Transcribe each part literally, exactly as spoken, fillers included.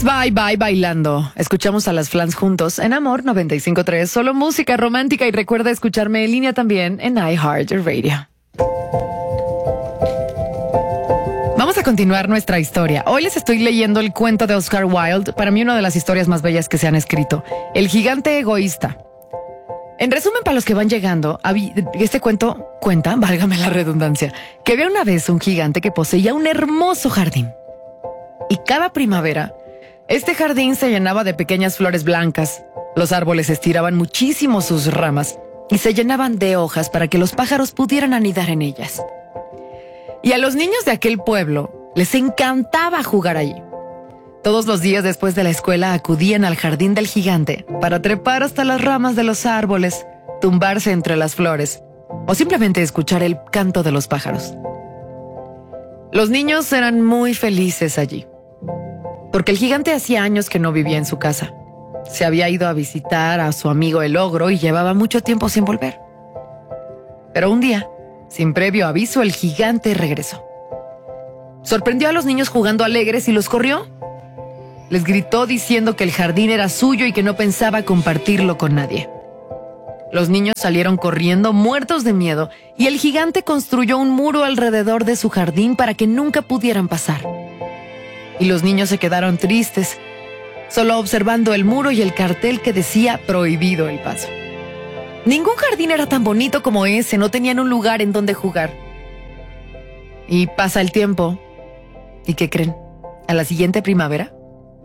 es Bye Bye Bailando. Escuchamos a las Flans juntos en Amor noventa y cinco punto tres. Solo música romántica, y recuerda escucharme en línea también en iHeartRadio. Vamos a continuar nuestra historia. Hoy les estoy leyendo el cuento de Oscar Wilde, para mí una de las historias más bellas que se han escrito, El gigante egoísta. En resumen, para los que van llegando, este cuento cuenta, válgame la redundancia, que había una vez un gigante que poseía un hermoso jardín. Y cada primavera, este jardín se llenaba de pequeñas flores blancas. Los árboles estiraban muchísimo sus ramas y se llenaban de hojas para que los pájaros pudieran anidar en ellas. Y a los niños de aquel pueblo les encantaba jugar allí. Todos los días después de la escuela acudían al jardín del gigante para trepar hasta las ramas de los árboles, tumbarse entre las flores o simplemente escuchar el canto de los pájaros. Los niños eran muy felices allí, porque el gigante hacía años que no vivía en su casa. Se había ido a visitar a su amigo el ogro y llevaba mucho tiempo sin volver. Pero un día, sin previo aviso, el gigante regresó. Sorprendió a los niños jugando alegres y los corrió. Les gritó diciendo que el jardín era suyo y que no pensaba compartirlo con nadie. Los niños salieron corriendo, muertos de miedo, y el gigante construyó un muro alrededor de su jardín para que nunca pudieran pasar. Y los niños se quedaron tristes, solo observando el muro y el cartel que decía prohibido el paso. Ningún jardín era tan bonito como ese, no tenían un lugar en donde jugar. Y pasa el tiempo, ¿y qué creen? A la siguiente primavera,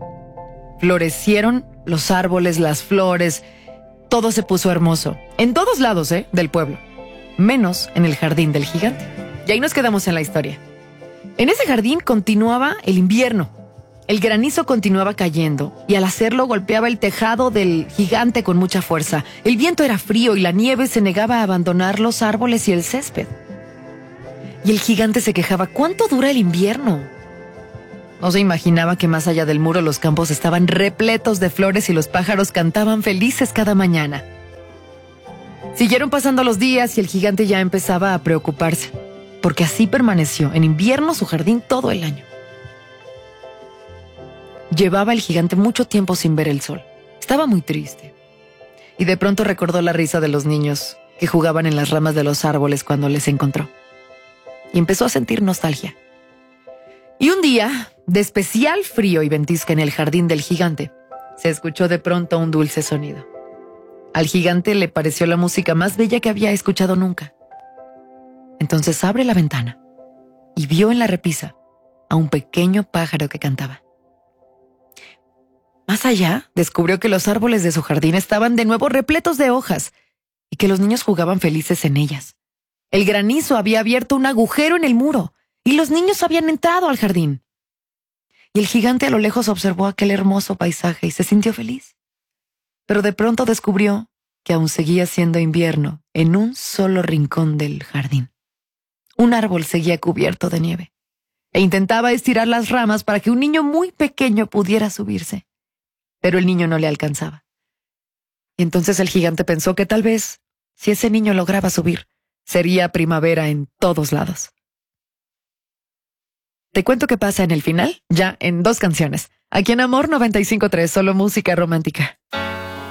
florecieron los árboles, las flores, todo se puso hermoso. En todos lados, ¿eh? Del pueblo. Menos en el jardín del gigante. Y ahí nos quedamos en la historia. En ese jardín continuaba el invierno. El granizo continuaba cayendo y al hacerlo golpeaba el tejado del gigante con mucha fuerza. El viento era frío y la nieve se negaba a abandonar los árboles y el césped. Y el gigante se quejaba: ¿cuánto dura el invierno? No se imaginaba que más allá del muro los campos estaban repletos de flores y los pájaros cantaban felices cada mañana. Siguieron pasando los días y el gigante ya empezaba a preocuparse, porque así permaneció en invierno su jardín todo el año. Llevaba el gigante mucho tiempo sin ver el sol. Estaba muy triste. Y de pronto recordó la risa de los niños que jugaban en las ramas de los árboles cuando les encontró. Y empezó a sentir nostalgia. Y un día, de especial frío y ventisca en el jardín del gigante, se escuchó de pronto un dulce sonido. Al gigante le pareció la música más bella que había escuchado nunca. Entonces abre la ventana y vio en la repisa a un pequeño pájaro que cantaba. Más allá, descubrió que los árboles de su jardín estaban de nuevo repletos de hojas y que los niños jugaban felices en ellas. El granizo había abierto un agujero en el muro y los niños habían entrado al jardín. Y el gigante a lo lejos observó aquel hermoso paisaje y se sintió feliz. Pero de pronto descubrió que aún seguía siendo invierno en un solo rincón del jardín. Un árbol seguía cubierto de nieve e intentaba estirar las ramas para que un niño muy pequeño pudiera subirse. Pero el niño no le alcanzaba. Y entonces el gigante pensó que tal vez, si ese niño lograba subir, sería primavera en todos lados. Te cuento qué pasa en el final, ya en dos canciones. Aquí en Amor noventa y cinco punto tres, solo música romántica.